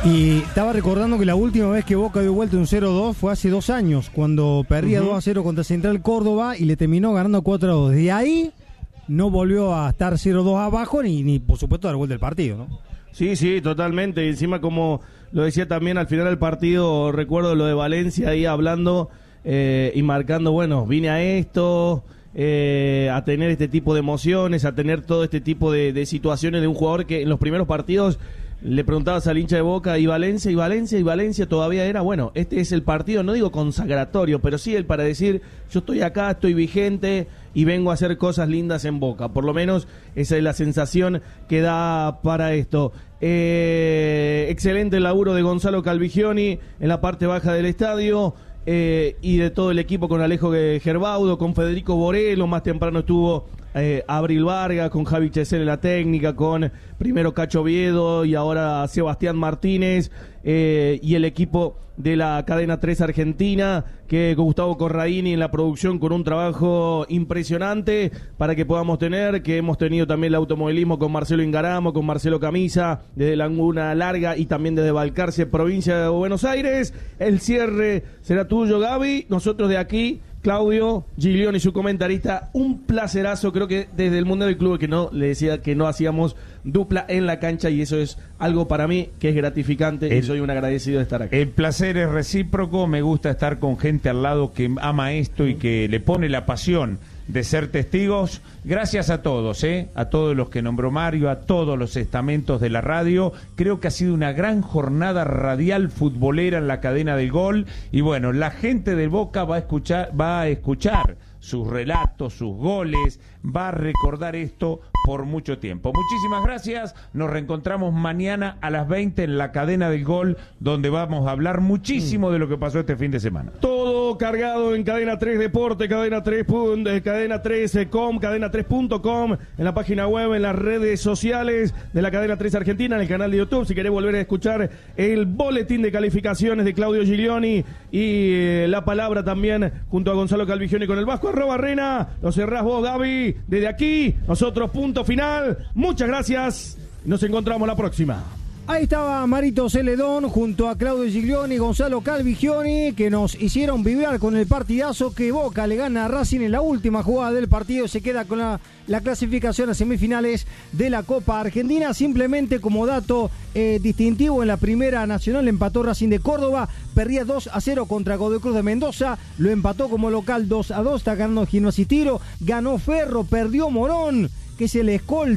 Y estaba recordando que la última vez que Boca dio vuelta un 0-2 fue hace 2 años, cuando perdía 2-0 contra Central Córdoba y le terminó ganando 4-2. De ahí no volvió a estar 0-2 abajo ni por supuesto dar vuelta el partido, ¿no? Sí, totalmente. Y encima, como lo decía también al final del partido, recuerdo lo de Valencia ahí hablando y marcando, bueno, vine a esto, a tener este tipo de emociones, a tener todo este tipo de situaciones de un jugador que en los primeros partidos le preguntabas al hincha de Boca y Valencia todavía era, bueno, este es el partido, no digo consagratorio, pero sí el para decir, yo estoy acá, estoy vigente y vengo a hacer cosas lindas en Boca. Por lo menos esa es la sensación que da para esto. Excelente el laburo de Gonzalo Calvigioni en la parte baja del estadio. Y de todo el equipo, con Alejo Gerbaudo, con Federico Borelo, más temprano estuvo Abril Vargas, con Javi Chesel en la técnica, con primero Cacho Oviedo y ahora Sebastián Martínez, y el equipo de la cadena 3 Argentina, que con Gustavo Corradini en la producción, con un trabajo impresionante para que podamos tener, que hemos tenido también el automovilismo con Marcelo Ingaramo, con Marcelo Camisa, desde Laguna Larga y también desde Balcarce, provincia de Buenos Aires. El cierre será tuyo, Gaby. Nosotros de aquí, Claudio Giglioni, su comentarista, un placerazo. Creo que desde el mundo del club que no le decía que no hacíamos dupla en la cancha, y eso es algo para mí que es gratificante y soy un agradecido de estar aquí. El placer es recíproco, me gusta estar con gente al lado que ama esto y que le pone la pasión de ser testigos. Gracias a todos, a todos los que nombró Mario, a todos los estamentos de la radio. Creo que ha sido una gran jornada radial futbolera en la cadena del gol, y bueno, la gente del Boca va a escuchar sus relatos, sus goles, va a recordar esto por mucho tiempo. Muchísimas gracias, nos reencontramos mañana a las 20 en la cadena del gol, donde vamos a hablar muchísimo de lo que pasó este fin de semana. Todo cargado en Cadena 3 Deporte, Cadena 3, Cadena 3.com, Cadena3.com, en la página web, en las redes sociales de la Cadena 3 Argentina, en el canal de YouTube. Si querés volver a escuchar el boletín de calificaciones de Claudio Giglioni y la palabra también junto a Gonzalo Calvigioni con el Vasco @Rena, lo cerrás vos, Gaby. Desde aquí, nosotros, punto final. Muchas gracias. Nos encontramos la próxima. Ahí estaba Marito Celedón junto a Claudio Giglioni y Gonzalo Calvigioni, que nos hicieron vibrar con el partidazo que Boca le gana a Racing en la última jugada del partido. Se queda con la clasificación a semifinales de la Copa Argentina. Simplemente como dato distintivo, en la Primera Nacional empató Racing de Córdoba, perdía 2-0 contra Godoy Cruz de Mendoza, lo empató como local 2-2, está ganando Gimnasia y Tiro, ganó Ferro, perdió Morón, que es el escolta